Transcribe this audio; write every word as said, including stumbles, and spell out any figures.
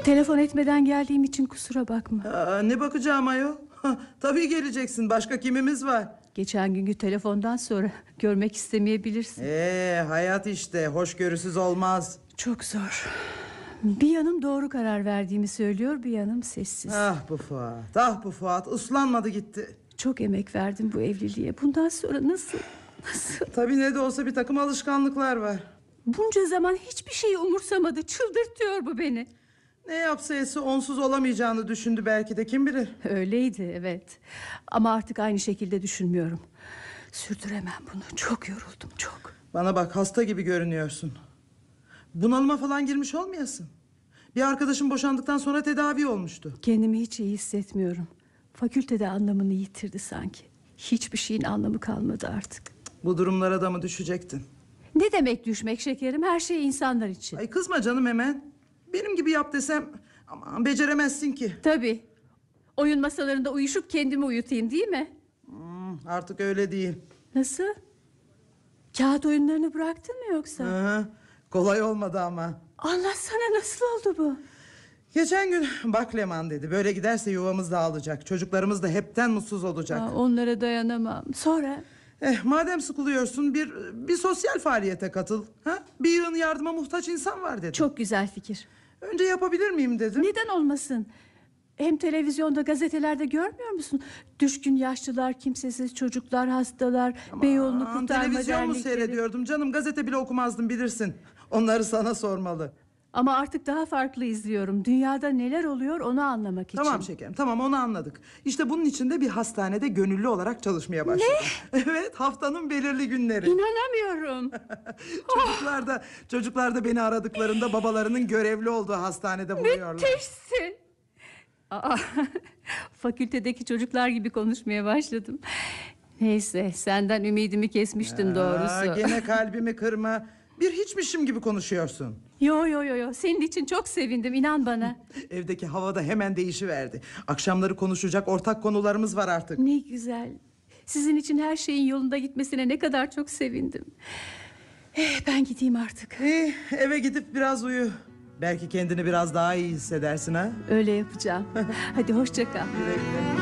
Telefon etmeden geldiğim için kusura bakma. Aa, ne bakacağım ayol? Tabii geleceksin, başka kimimiz var? Geçen günkü telefondan sonra görmek istemeyebilirsin. Ee, hayat işte, hoşgörüsüz olmaz. Çok zor. Bir yanım doğru karar verdiğimi söylüyor, bir yanım sessiz. Ah bu Fuat, ah bu Fuat, uslanmadı gitti. Çok emek verdim bu evliliğe. Bundan sonra nasıl, nasıl? Tabii ne de olsa bir takım alışkanlıklar var. Bunca zaman hiçbir şeyi umursamadı. Çıldırtıyor bu beni. Ne yapsa etse onsuz olamayacağını düşündü belki de, kim bilir. Öyleydi, evet. Ama artık aynı şekilde düşünmüyorum. Sürdüremem bunu. Çok yoruldum, çok. Bana bak, hasta gibi görünüyorsun. Bunalıma falan girmiş olmayasın. Bir arkadaşım boşandıktan sonra tedavi olmuştu. Kendimi hiç iyi hissetmiyorum. Fakültede anlamını yitirdi sanki. Hiçbir şeyin anlamı kalmadı artık. Bu durumlara da mı düşecektin? Ne demek düşmek şekerim? Her şey insanlar için. Ay kızma canım hemen. Benim gibi yap desem aman beceremezsin ki. Tabii. Oyun masalarında uyuşup kendimi uyutayım, değil mi? Hmm, artık öyle değil. Nasıl? Kağıt oyunlarını bıraktın mı yoksa? Hı, kolay olmadı ama. Anlatsana, nasıl oldu bu? Geçen gün bak Leman dedi, böyle giderse yuvamız dağılacak. Çocuklarımız da hepten mutsuz olacak. Aa, onlara dayanamam. Sonra? Eh, madem sıkılıyorsun bir bir sosyal faaliyete katıl. Ha? Bir yığın yardıma muhtaç insan var dedi. Çok güzel fikir. Önce yapabilir miyim dedim. Neden olmasın? Hem televizyonda, gazetelerde görmüyor musun? Düşkün yaşlılar, kimsesiz çocuklar, hastalar, Beyoğlu'nu Aman, kurtarma televizyon mu dernekleri. seyrediyordum canım, gazete bile okumazdım bilirsin. Onları sana sormalı. Ama artık daha farklı izliyorum. Dünyada neler oluyor onu anlamak için. Tamam şekerim, tamam, onu anladık. İşte bunun için de bir hastanede gönüllü olarak çalışmaya başladım. Ne? Evet, haftanın belirli günleri. İnanamıyorum. Çocuklar da çocuklar da beni aradıklarında babalarının görevli olduğu hastanede buluyorlar. Müthişsin. Aa, fakültedeki çocuklar gibi konuşmaya başladım. Neyse, senden ümidimi kesmiştim doğrusu. Aa, gene kalbimi kırma. Bir hiçmişim gibi konuşuyorsun. Yo yo yo yo, senin için çok sevindim, inan bana. Evdeki hava da hemen değişiverdi. Akşamları konuşacak ortak konularımız var artık. Ne güzel. Sizin için her şeyin yolunda gitmesine ne kadar çok sevindim. Eh, ben gideyim artık. İyi, eve gidip biraz uyu. Belki kendini biraz daha iyi hissedersin ha. Öyle yapacağım. Hadi hoşça kal. Güle güle.